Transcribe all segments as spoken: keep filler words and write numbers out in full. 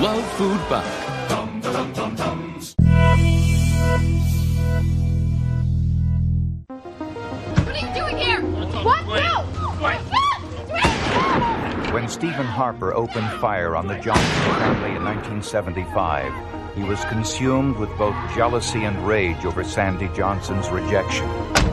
love food back. Dum, dum, dum, dums. What are you doing here? What? No! When Stephen Harper opened fire on the Johnson family in nineteen seventy-five, he was consumed with both jealousy and rage over Sandy Johnson's rejection.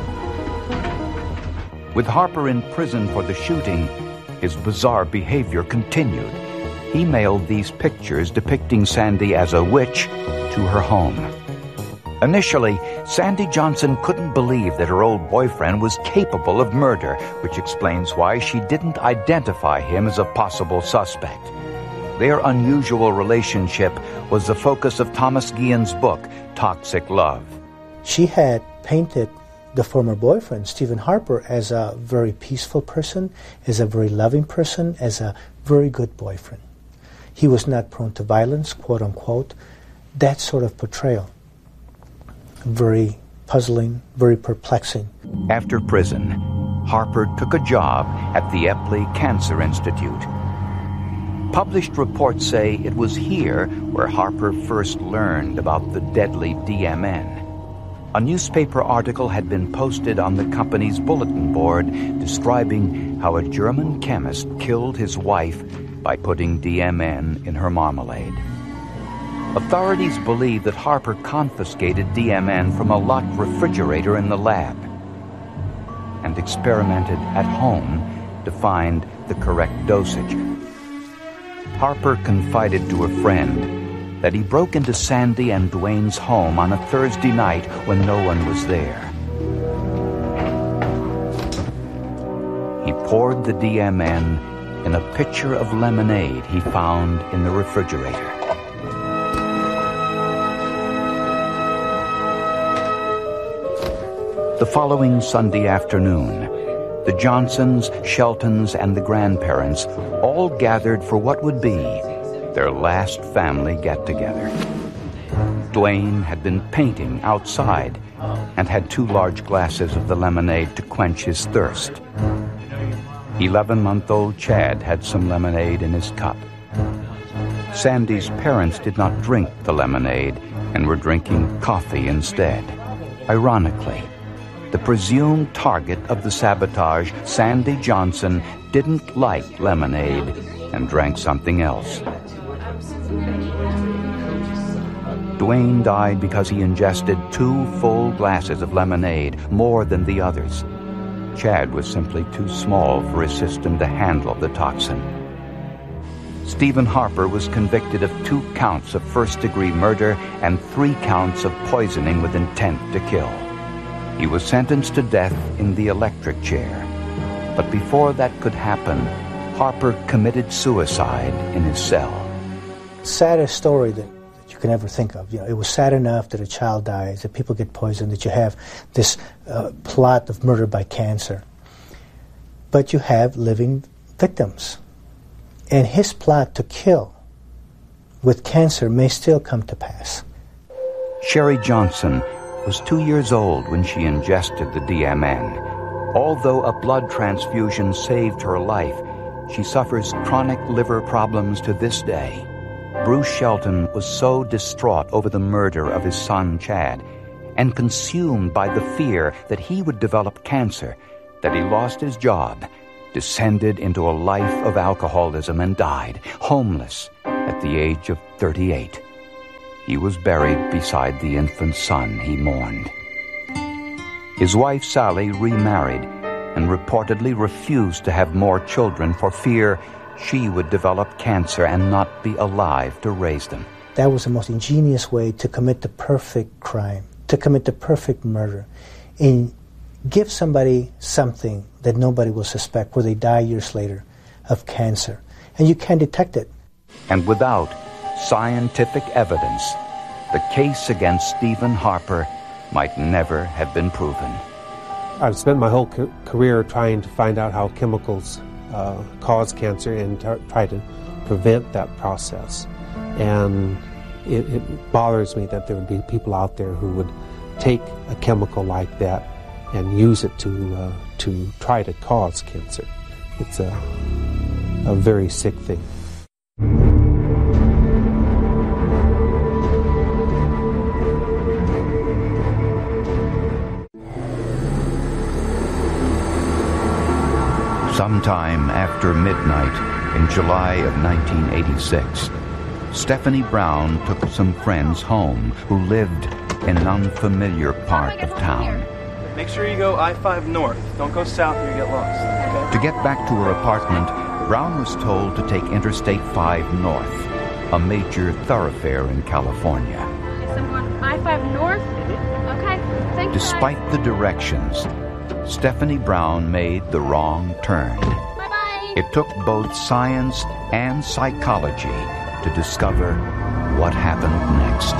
With Harper in prison for the shooting, his bizarre behavior continued. He mailed these pictures depicting Sandy as a witch to her home. Initially, Sandy Johnson couldn't believe that her old boyfriend was capable of murder, which explains why she didn't identify him as a possible suspect. Their unusual relationship was the focus of Thomas Guillen's book, Toxic Love. She had painted the former boyfriend, Stephen Harper, as a very peaceful person, as a very loving person, as a very good boyfriend. He was not prone to violence, quote unquote. That sort of portrayal. Very puzzling, very perplexing. After prison, Harper took a job at the Epley Cancer Institute. Published reports say it was here where Harper first learned about the deadly D M N. A newspaper article had been posted on the company's bulletin board describing how a German chemist killed his wife by putting D M N in her marmalade. Authorities believe that Harper confiscated D M N from a locked refrigerator in the lab and experimented at home to find the correct dosage. Harper confided to a friend that he broke into Sandy and Dwayne's home on a Thursday night when no one was there. He poured the D M N in a pitcher of lemonade he found in the refrigerator. The following Sunday afternoon, the Johnsons, Sheltons, and the grandparents all gathered for what would be their last family get-together. Dwayne had been painting outside and had two large glasses of the lemonade to quench his thirst. Eleven-month-old Chad had some lemonade in his cup. Sandy's parents did not drink the lemonade and were drinking coffee instead. Ironically, the presumed target of the sabotage, Sandy Johnson, didn't like lemonade and drank something else. Dwayne died because he ingested two full glasses of lemonade, more than the others. Chad was simply too small for his system to handle the toxin. Stephen Harper was convicted of two counts of first-degree murder and three counts of poisoning with intent to kill. He was sentenced to death in the electric chair. But before that could happen, Harper committed suicide in his cell. Saddest story that, that you can ever think of. You know, it was sad enough that a child dies, that people get poisoned, that you have this uh, plot of murder by cancer. But you have living victims. And his plot to kill with cancer may still come to pass. Sherry Johnson was two years old when she ingested the D M N. Although a blood transfusion saved her life, she suffers chronic liver problems to this day. Bruce Shelton was so distraught over the murder of his son Chad and consumed by the fear that he would develop cancer that he lost his job, descended into a life of alcoholism, and died homeless at the age of thirty-eight. He was buried beside the infant son he mourned. His wife Sally remarried and reportedly refused to have more children for fear she would develop cancer and not be alive to raise them. That was the most ingenious way to commit the perfect crime, to commit the perfect murder, and give somebody something that nobody will suspect where they die years later of cancer. And you can't detect it. And without scientific evidence, the case against Stephen Harper might never have been proven. I've spent my whole ca- career trying to find out how chemicals uh, cause cancer and t- try to prevent that process. And it, it bothers me that there would be people out there who would take a chemical like that and use it to uh, to try to cause cancer. It's a, a very sick thing. Sometime after midnight in July of nineteen eighty-six, Stephanie Brown took some friends home who lived in an unfamiliar part of town. Make sure you go I five north. Don't go south or you get lost. Okay? To get back to her apartment, Brown was told to take Interstate five north, a major thoroughfare in California. Someone I five north? Okay, thanks. Despite the directions, Stephanie Brown made the wrong turn. Bye-bye. It took both science and psychology to discover what happened next.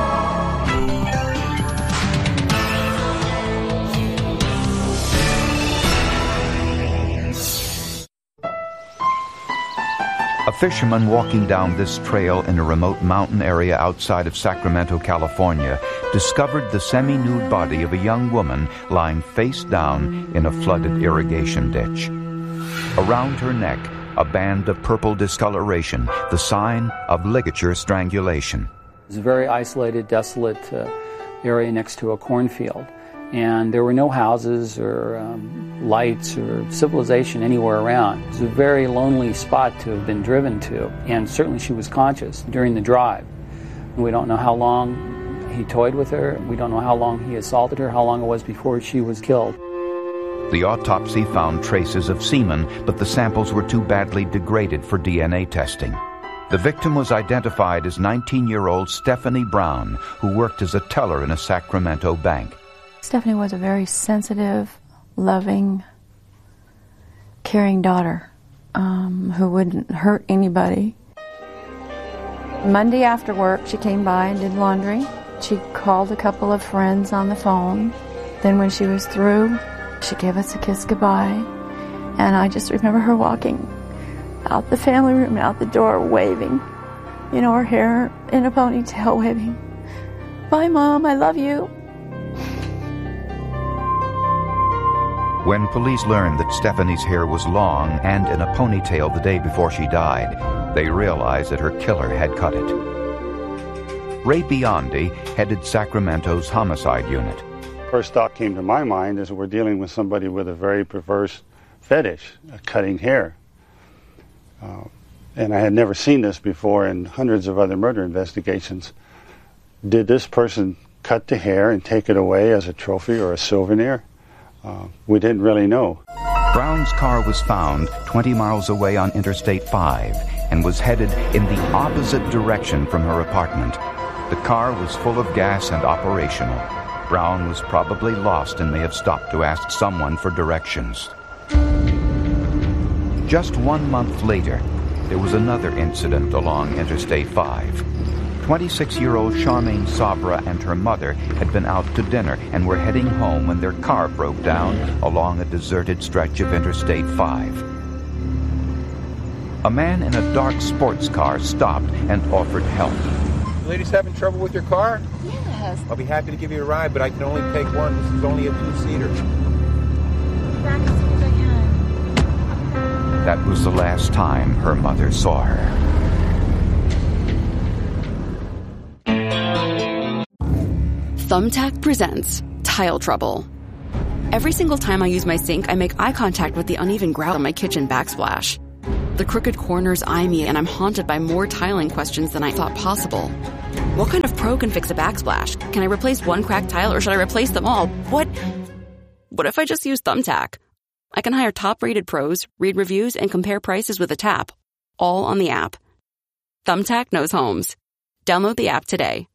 A fisherman walking down this trail in a remote mountain area outside of Sacramento, California, discovered the semi-nude body of a young woman lying face down in a flooded irrigation ditch. Around her neck, a band of purple discoloration, the sign of ligature strangulation. It was a very isolated, desolate uh, area next to a cornfield. And there were no houses or um, lights or civilization anywhere around. It was a very lonely spot to have been driven to, and certainly she was conscious during the drive. We don't know how long he toyed with her. We don't know how long he assaulted her, how long it was before she was killed. The autopsy found traces of semen, but the samples were too badly degraded for D N A testing. The victim was identified as nineteen-year-old Stephanie Brown, who worked as a teller in a Sacramento bank. Stephanie was a very sensitive, loving, caring daughter um, who wouldn't hurt anybody. Monday after work, she came by and did laundry. She called a couple of friends on the phone. Then when she was through, she gave us a kiss goodbye. And I just remember her walking out the family room, out the door, waving. You know, her hair in a ponytail, waving. Bye, Mom, I love you. When police learned that Stephanie's hair was long and in a ponytail the day before she died, they realized that her killer had cut it. Ray Biondi headed Sacramento's homicide unit. First thought came to my mind is we're dealing with somebody with a very perverse fetish, uh, cutting hair. Uh, and I had never seen this before in hundreds of other murder investigations. Did this person cut the hair and take it away as a trophy or a souvenir? Uh, we didn't really know. Brown's car was found twenty miles away on Interstate five and was headed in the opposite direction from her apartment. The car was full of gas and operational. Brown was probably lost and may have stopped to ask someone for directions. Just one month later, there was another incident along Interstate five. twenty-six-year-old Charmaine Sabra and her mother had been out to dinner and were heading home when their car broke down along a deserted stretch of Interstate five. A man in a dark sports car stopped and offered help. Ladies having trouble with your car? Yes. I'll be happy to give you a ride, but I can only take one. This is only a two-seater. Back as soon as I can. That was the last time her mother saw her. Thumbtack presents Tile Trouble. Every single time I use my sink, I make eye contact with the uneven grout on my kitchen backsplash. The crooked corners eye me, and I'm haunted by more tiling questions than I thought possible. What kind of pro can fix a backsplash? Can I replace one cracked tile, or should I replace them all? What? What if I just use Thumbtack? I can hire top-rated pros, read reviews, and compare prices with a tap, all on the app. Thumbtack knows homes. Download the app today.